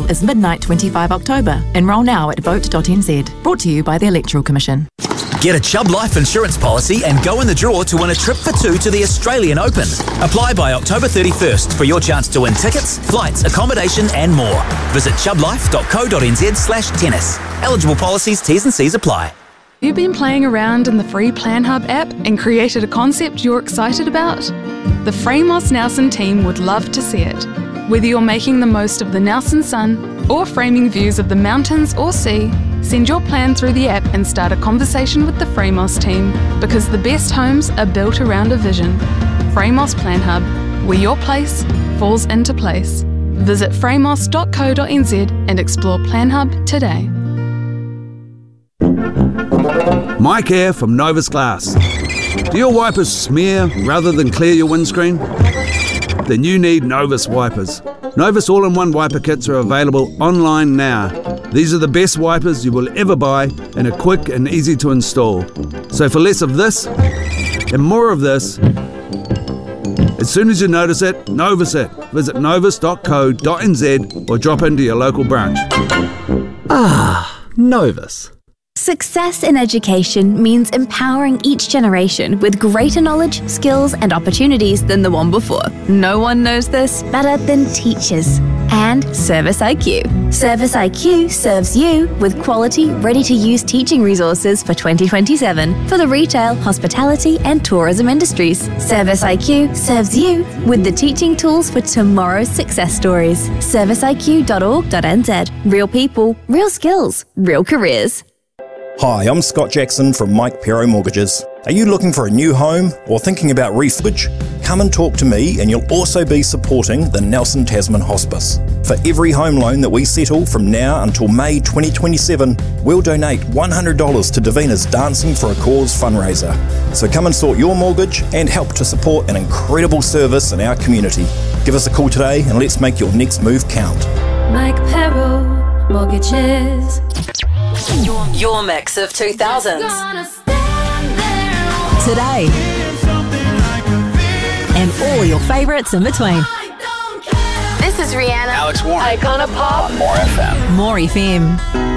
cutoff is midnight 25 October. Enrol now at vote.nz. Brought to you by the Electoral Commission. Get a Chubb Life insurance policy and go in the draw to win a trip for two to the Australian Open. Apply by October 31st for your chance to win tickets, flights, accommodation and more. Visit chubblife.co.nz/tennis. Eligible policies, T's and C's apply. You've been playing around in the free PlanHub app and created a concept you're excited about? The Framos Nelson team would love to see it. Whether you're making the most of the Nelson sun or framing views of the mountains or sea, send your plan through the app and start a conversation with the Framos team, because the best homes are built around a vision. Framos PlanHub, where your place falls into place. Visit framos.co.nz and explore PlanHub today. Mike here from Novus Glass. Do your wipers smear rather than clear your windscreen? Then you need Novus wipers. Novus all-in-one wiper kits are available online now. These are the best wipers you will ever buy and are quick and easy to install. So for less of this and more of this, as soon as you notice it, Novus it. Visit novus.co.nz or drop into your local branch. Novus. Success in education means empowering each generation with greater knowledge, skills and opportunities than the one before. No one knows this better than teachers. And Service IQ. Service IQ serves you with quality, ready-to-use teaching resources for 2027 for the retail, hospitality and tourism industries. Service IQ serves you with the teaching tools for tomorrow's success stories. serviceiq.org.nz. Real people, real skills, real careers. Hi, I'm Scott Jackson from Mike Pero Mortgages. Are you looking for a new home or thinking about refurbish? Come and talk to me and you'll also be supporting the Nelson Tasman Hospice. For every home loan that we settle from now until May 2027, we'll donate $100 to Davina's Dancing for a Cause fundraiser. So come and sort your mortgage and help to support an incredible service in our community. Give us a call today and let's make your next move count. Mike Pero Mortgages. Your mix of 2000s. Today. And all your favourites in between. This is Rihanna. Alex Warren. Icona Pop. On More FM. More FM.